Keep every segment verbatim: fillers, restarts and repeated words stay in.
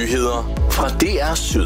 Nyheder fra D R Syd.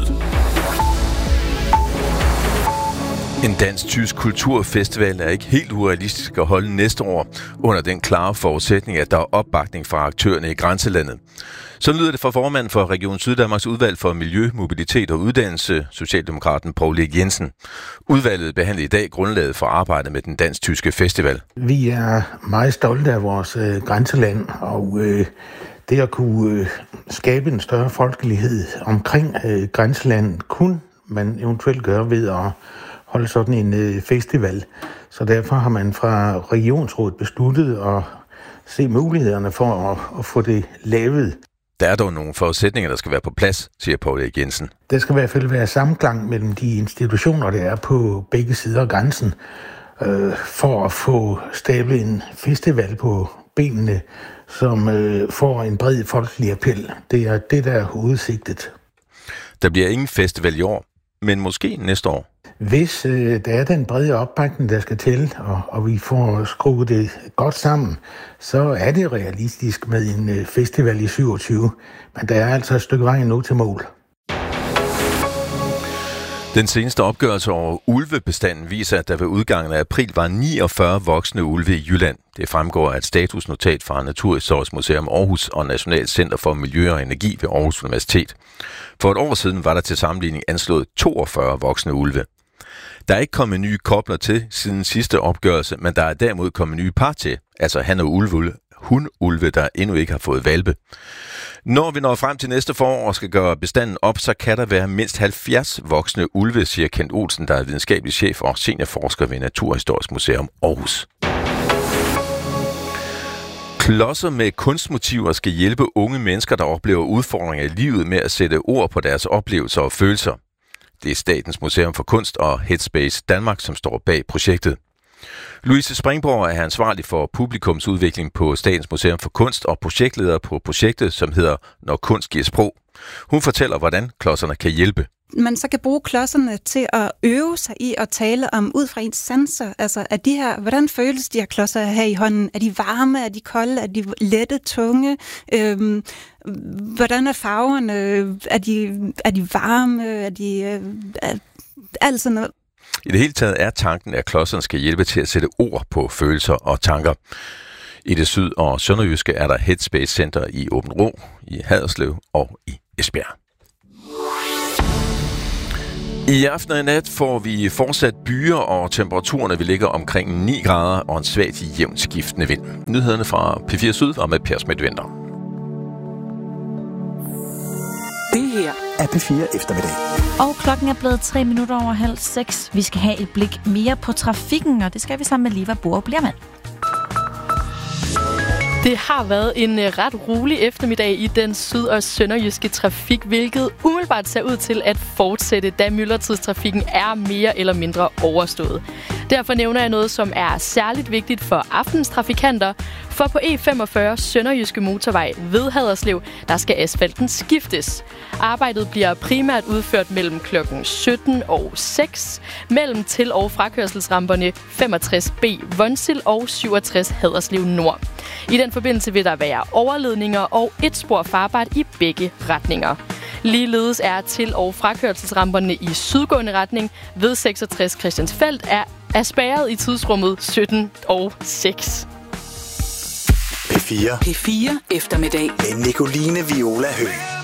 En dansk-tysk kulturfestival er ikke helt urealistisk at holde næste år, under den klare forudsætning, at der er opbakning fra aktørerne i grænselandet. Så lyder det fra formanden for Region Syddanmarks udvalg for Miljø, Mobilitet og Uddannelse, Socialdemokraten Poul Erik Jensen. Udvalget behandler i dag grundlaget for arbejdet med den dansk-tyske festival. Vi er meget stolte af vores øh, grænseland, og øh, det at kunne øh, skabe en større folkelighed omkring øh, grænselandet, kun man eventuelt gøre ved at holde sådan en øh, festival. Så derfor har man fra regionsrådet besluttet at se mulighederne for at, at få det lavet. Der er dog nogle forudsætninger, der skal være på plads, siger Poul Erik Jensen. Der skal i hvert fald være sammenklang mellem de institutioner, der er på begge sider af grænsen, øh, for at få stablet en festival på benene, som øh, får en bred folkelig appel. Det er det, der er hovedsigtet. Der bliver ingen festival i år, men måske næste år. Hvis øh, der er den brede opbakning, der skal til, og, og vi får skruet det godt sammen, så er det realistisk med en øh, festival i syvogtyve. Men der er altså et stykke vej nu til mål. Den seneste opgørelse over ulvebestanden viser, at der ved udgangen af april var niogfyrre voksne ulve i Jylland. Det fremgår af et statusnotat fra Naturhistorisk Museum Aarhus og Nationalt Center for Miljø og Energi ved Aarhus Universitet. For et år siden var der til sammenligning anslået toogfyrre voksne ulve. Der er ikke kommet nye kobler til siden sidste opgørelse, men der er derimod kommet nye par til, altså han og ulve, hundulve, der endnu ikke har fået hvalpe. Når vi når frem til næste forår og skal gøre bestanden op, så kan der være mindst halvfjerds voksne ulve, siger Kent Olsen, der er videnskabelig chef og seniorforsker ved Naturhistorisk Museum Aarhus. Klodser med kunstmotiver skal hjælpe unge mennesker, der oplever udfordringer i livet med at sætte ord på deres oplevelser og følelser. Det er Statens Museum for Kunst og Headspace Danmark, som står bag projektet. Louise Springborg er ansvarlig for publikumsudvikling på Statens Museum for Kunst og projektleder på projektet, som hedder Når kunst giver sprog. Hun fortæller, hvordan klodserne kan hjælpe. Man så kan bruge klodserne til at øve sig i at tale om ud fra ens sanser. Altså, er de her, hvordan føles de her klodser her i hånden? Er de varme? Er de kolde? Er de lette, tunge? Øhm, hvordan er farverne? Er de, er de varme? Er de øh, er, alt sådan noget? I det hele taget er tanken, at klodserne skal hjælpe til at sætte ord på følelser og tanker. I det syd- og sønderjyske er der Headspace Center i Aabenraa, i Haderslev og i Esbjerg. I aften og i nat får vi fortsat byer, og temperaturerne vil ligge omkring ni grader og en svagt jævnt skiftende vind. Nyhederne fra P fire Syd var med Per Smidt-Winther. Det her er P fire Eftermiddag. Og klokken er blevet tre minutter over halv seks. Vi skal have et blik mere på trafikken, og det skal vi sammen med Liva Borup-Blermand. Det har været en ret rolig eftermiddag i den syd- og sønderjyske trafik, hvilket umiddelbart ser ud til at fortsætte, da myldretidstrafikken er mere eller mindre overstået. Derfor nævner jeg noget, som er særligt vigtigt for aftens trafikanter, for på E femogfyrre Sønderjyske Motorvej ved Haderslev, der skal asfalten skiftes. Arbejdet bliver primært udført mellem klokken sytten og seks, mellem til- og frakørselsramperne femogtres B Vonsild og syvogtres Haderslev Nord. I den forbindelse vil der være overledninger og et spor farbart i begge retninger. Ligeledes er til- og frakørselsramperne i sydgående retning ved seksogtres Christiansfeld er, er spærret i tidsrummet sytten og seks. P fire. P fire Eftermiddag Med Nicoline Viola Høgh.